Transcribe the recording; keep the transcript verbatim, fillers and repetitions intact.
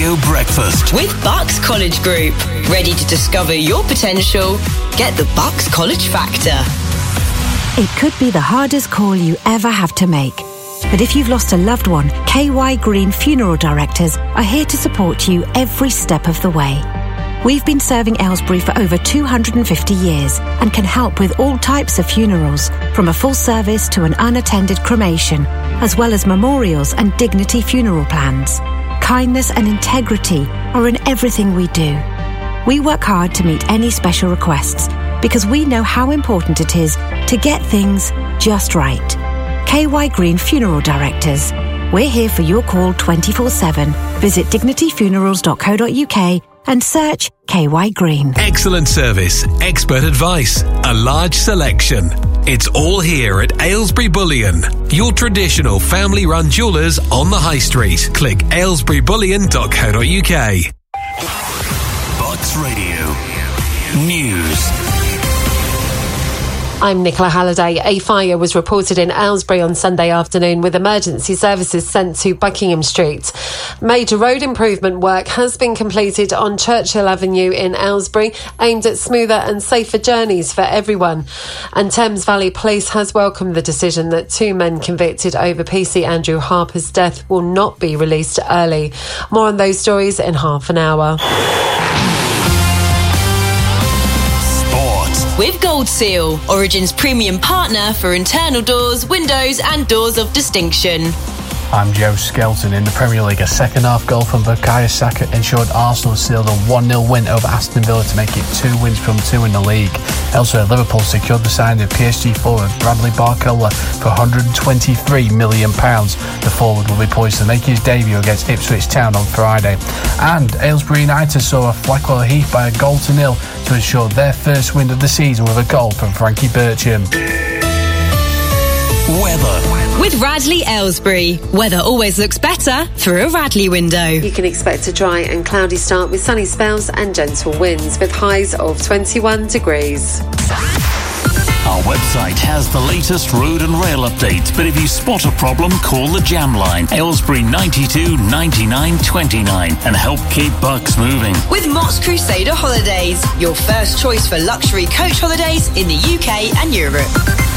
Radio Breakfast with Bucks College Group. Ready to discover your potential? Get the Bucks College Factor. It could be the hardest call you ever have to make. But if you've lost a loved one, K Y Green Funeral Directors are here to support you every step of the way. We've been serving Aylesbury for over two hundred fifty years and can help with all types of funerals, from a full service to an unattended cremation, as well as memorials and dignity funeral plans. Kindness and integrity are in everything we do. We work hard to meet any special requests because we know how important it is to get things just right. K Y Green Funeral Directors. We're here for your call twenty-four seven. Visit dignity funerals dot co dot uk and search K Y Green. Excellent service, expert advice, a large selection. It's all here at Aylesbury Bullion, your traditional family-run jewellers on the High Street. Click aylesbury bullion dot co dot uk. Bucks Radio News. I'm Nicola Halliday. A fire was reported in Aylesbury on Sunday afternoon with emergency services sent to Buckingham Street. Major road improvement work has been completed on Churchill Avenue in Aylesbury, aimed at smoother and safer journeys for everyone. And Thames Valley Police has welcomed the decision that two men convicted over P C Andrew Harper's death will not be released early. More on those stories in half an hour. With Gold Seal, Origin's premium partner for internal doors, windows and doors of distinction. I'm Joe Skelton. In the Premier League, a second-half goal from Bukayo Saka ensured Arsenal sealed a one nil win over Aston Villa to make it two wins from two in the league. Elsewhere, Liverpool secured the signing of P S G forward Bradley Barcola for one hundred twenty-three million pounds. The forward will be poised to make his debut against Ipswich Town on Friday. And Aylesbury United saw Blackwell Heath by a goal to nil to ensure their first win of the season with a goal from Frankie Bircham. Weather. With Radley Aylesbury, weather always looks better through a Radley window. You can expect a dry and cloudy start with sunny spells and gentle winds with highs of twenty-one degrees. Our website has the latest road and rail updates, but if you spot a problem, call the Jam Line, Aylesbury ninety-two ninety-nine twenty-nine, and help keep Bucks moving. With Mott's Crusader Holidays, your first choice for luxury coach holidays in the U K and Europe.